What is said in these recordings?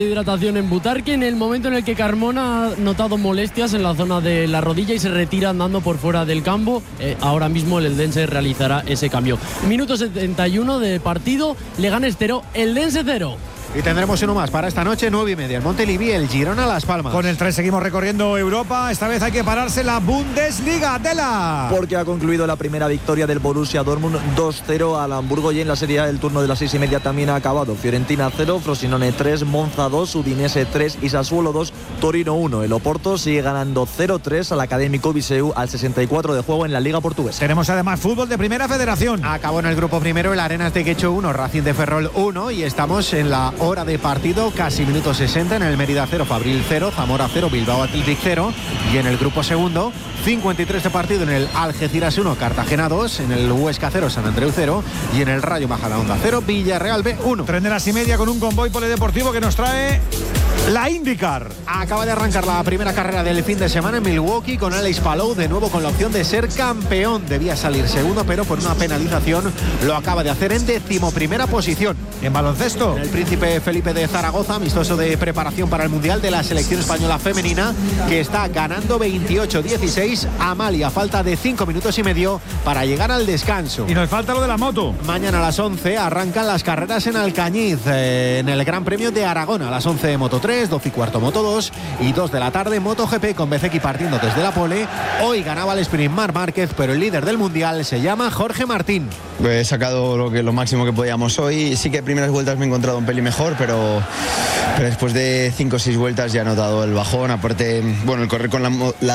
Hidratación en Butarque en el momento en el que Carmona ha notado molestias en la zona de la rodilla y se retira andando por fuera del campo. Ahora mismo el Eldense realizará ese cambio. Minuto 71 de partido, Leganés 0, Eldense 0. Y tendremos uno más para esta noche, 9:30. El Montelivi, el Girona, Las Palmas. Con el 3 seguimos recorriendo Europa. Esta vez hay que pararse la Bundesliga. Tela. Porque ha concluido la primera victoria del Borussia Dortmund 2-0 al Hamburgo. Y en la Serie A el turno de las 6:30 también ha acabado. Fiorentina 0, Frosinone 3, Monza 2, Udinese 3 y Sassuolo 2, Torino 1. El Oporto sigue ganando 0-3 al Académico Viseu al 64 de juego en la Liga Portuguesa. Tenemos además fútbol de Primera Federación. Acabó en el grupo primero el Arenas de Quecho 1, Racing de Ferrol 1 y estamos en la hora de partido, casi minuto 60 en el Mérida 0, Fabril 0, Zamora 0, Bilbao Athletic 0 y en el grupo segundo 53 de partido en el Algeciras 1, Cartagena 2, en el Huesca 0, San Andreu 0 y en el Rayo Majadahonda 0, Villarreal B 1. 3 de las y media con un convoy polideportivo que nos trae la IndyCar. Acaba de arrancar la primera carrera del fin de semana en Milwaukee con Alex Palou de nuevo con la opción de ser campeón. Debía salir segundo, pero por una penalización lo acaba de hacer en 11ª posición. En baloncesto, el Príncipe Felipe de Zaragoza, amistoso de preparación para el Mundial de la selección española femenina, que está ganando 28-16 a Mali a falta de 5 minutos y medio para llegar al descanso. Y nos falta lo de la moto. Mañana a las 11 arrancan las carreras en Alcañiz, en el Gran Premio de Aragón. A las 11 Moto 3, 12 y cuarto Moto 2 y 2 de la tarde MotoGP con Bezeki partiendo desde la pole. Hoy ganaba el sprint Marc Márquez, pero el líder del Mundial se llama Jorge Martín. He sacado lo máximo que podíamos hoy. Sí que primeras vueltas me he encontrado un pelín mejor, pero después de 5 o 6 vueltas ya he notado el bajón. Aparte, bueno, el correr con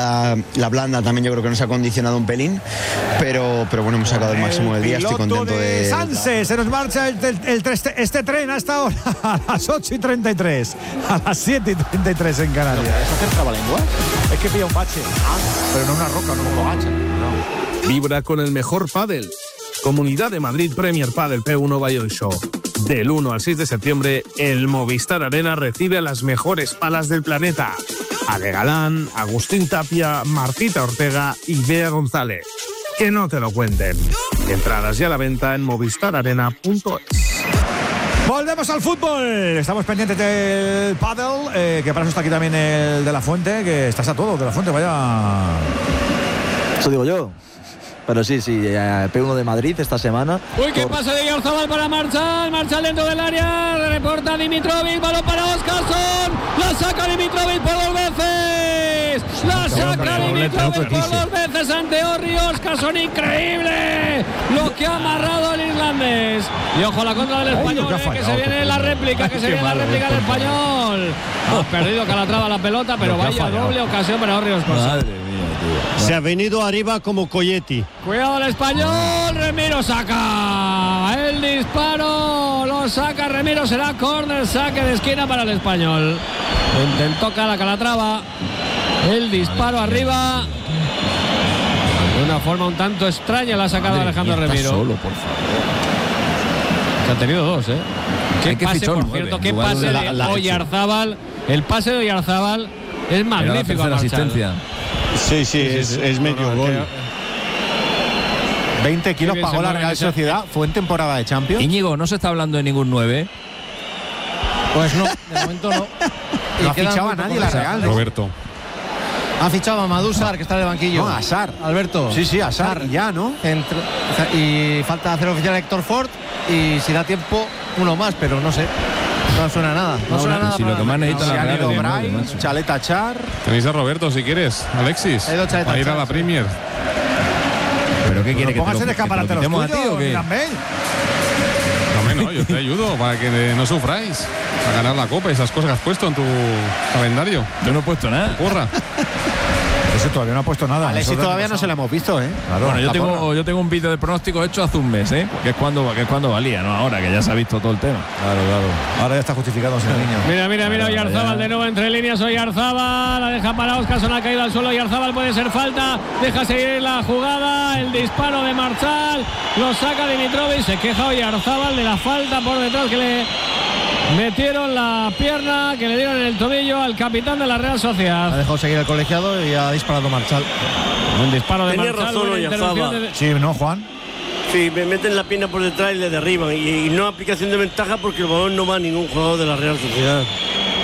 la blanda también yo creo que nos ha condicionado un pelín, pero bueno, hemos sacado el máximo del día. Estoy contento de Sanse, se nos marcha este tren hasta ahora a las 8:33, a las 7:33 en Canarias. ¿Es hacer trabalenguas? Es que pilla un bache, pero no una roca, no un bache. No. Vibra con el mejor pádel. Comunidad de Madrid Premier Padel P1 Valladolid Show. Del 1 al 6 de septiembre, el Movistar Arena recibe a las mejores palas del planeta. Ale Galán, Agustín Tapia, Martita Ortega y Bea González. Que no te lo cuenten. Entradas ya a la venta en movistararena.es. Volvemos al fútbol. Estamos pendientes del pádel, que para eso está aquí también el de la Fuente, que estás a todo, de la Fuente, vaya. Eso digo yo. Pero sí, P1 de Madrid esta semana. Uy, qué pase de Oyarzabal para Marchal dentro del área, reporta Dimitrovic, balón para Óscarson, la saca Dimitrovic por 2 veces, la saca Dimitrovic por 2 veces ante Orri. Óscarson, increíble lo que ha amarrado el irlandés. Y ojo a la contra del español, que se viene la réplica, del español. Ha perdido Calatrava la pelota, pero vaya doble ocasión para Orri Óscarson. Se ha venido arriba como Coyetti. Cuidado el español, Remiro saca el disparo, lo saca Remiro, será córner, saque de esquina para el español. Intentó Calatrava, el disparo arriba. De una forma un tanto extraña la ha sacado Alejandro Remiro. Solo, por favor. Se han tenido 2, Qué pase, por cierto, qué pase de Oyarzábal. El pase de Oyarzábal es magnífico. La asistencia. Sí, es medio gol. 20 kilos pagó la Real Sociedad. Fue en temporada de Champions. Íñigo, no se está hablando de ningún 9. Pues no, de momento no. No ha fichado a nadie la Real. Roberto. Ha fichado a Madúzar, que está de banquillo. No, a Sar. Alberto. Sí, a Sar. Ya, ¿no? Y falta hacer oficial a Héctor Ford. Y si da tiempo, uno más, pero no sé. No suena nada. No suena nada. Si lo que más necesita la Real es Chaleta Char. Tenéis a Roberto si quieres, Alexis. A ir a la Premier. ¿Pero qué quiere que pongas en escaparate los tuyos, a ti o qué? No, yo te ayudo para que no sufráis. A ganar la Copa, esas cosas que has puesto en tu calendario. Yo no he puesto nada. Porra. Ese todavía no ha puesto nada. Alexis todavía no se lo hemos visto, Claro, bueno, yo tengo un vídeo de pronóstico hecho hace un mes, que es cuando valía, no ahora, que ya se ha visto todo el tema. Claro. Ahora ya está justificado ese niño. Mira, Oyarzábal de nuevo entre líneas. Oyarzábal la deja para Óscarson, ha caído al suelo. Oyarzábal puede ser falta, deja seguir la jugada, el disparo de Marchal, lo saca Dimitrovic, se queja Oyarzábal de la falta por detrás que le metieron la pierna, que le dieron en el tobillo al capitán de la Real Sociedad. Ha dejado seguir el colegiado y ha disparado Marchal. Un disparo de Tenía Marchal. razón Oyarzábal. Sí, ¿no, Juan? Sí, me meten la pierna por detrás y le derriban. Y no aplicación de ventaja porque el balón no va a ningún jugador de la Real Sociedad.